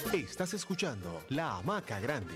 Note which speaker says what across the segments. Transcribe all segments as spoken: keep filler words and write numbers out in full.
Speaker 1: Estás escuchando La Hamaca Grande.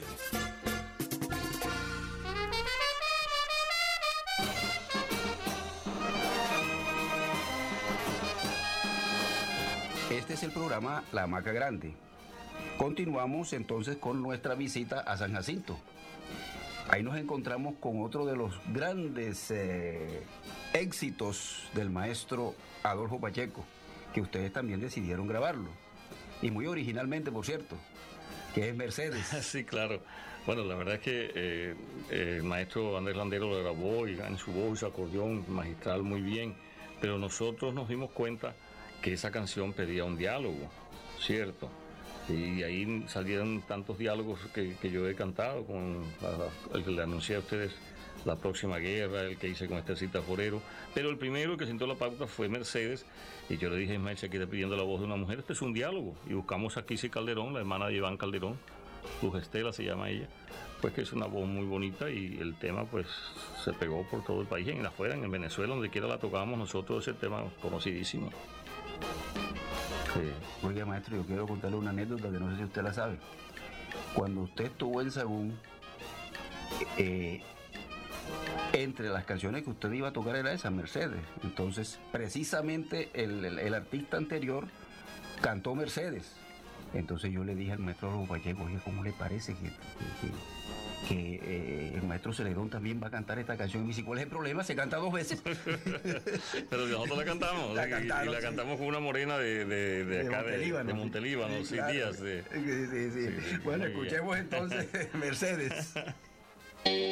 Speaker 2: Este es el programa La Hamaca Grande. Continuamos entonces con nuestra visita a San Jacinto. Ahí nos encontramos con otro de los grandes eh, éxitos del maestro Adolfo Pacheco, que ustedes también decidieron grabarlo. Y muy originalmente, por cierto, que es Mercedes.
Speaker 3: Sí, claro. Bueno, la verdad es que eh, el maestro Andrés Landero lo grabó y en su voz y su acordeón magistral muy bien, pero nosotros nos dimos cuenta que esa canción pedía un diálogo, ¿cierto? Y ahí salieron tantos diálogos que, que yo he cantado, con la, el que le anuncié a ustedes, La Próxima Guerra, el que hice con Estercita Forero, pero el primero que sentó la pauta fue Mercedes, y yo le dije a Ismael, se quiere pidiendo la voz de una mujer, este es un diálogo, y buscamos a Kissy Calderón, la hermana de Iván Calderón, Luz Estela se llama ella, pues que es una voz muy bonita, y el tema pues se pegó por todo el país, en afuera, en Venezuela, donde quiera la tocábamos nosotros, ese tema conocidísimo.
Speaker 2: Sí. Oiga, maestro, yo quiero contarle una anécdota que no sé si usted la sabe. Cuando usted estuvo en Sagún, eh, entre las canciones que usted iba a tocar era esa, Mercedes. Entonces, precisamente el, el, el artista anterior cantó Mercedes. Entonces yo le dije al maestro Adolfo Pacheco, oye, ¿cómo le parece que, que, que, que eh, el maestro Celedón también va a cantar esta canción? Y me dice, ¿cuál es el problema? Se canta dos veces.
Speaker 3: Pero nosotros la cantamos,
Speaker 2: la cantaron,
Speaker 3: y, y la
Speaker 2: sí.
Speaker 3: cantamos con una morena de, de, de,
Speaker 2: de
Speaker 3: acá,
Speaker 2: Montelíbano,
Speaker 3: de, de Montelíbano,
Speaker 2: sí,
Speaker 3: sí,
Speaker 2: claro.
Speaker 3: Díaz. De,
Speaker 2: sí, sí, sí.
Speaker 3: sí,
Speaker 2: Bueno,
Speaker 3: muy
Speaker 2: escuchemos
Speaker 3: bien.
Speaker 2: entonces Mercedes.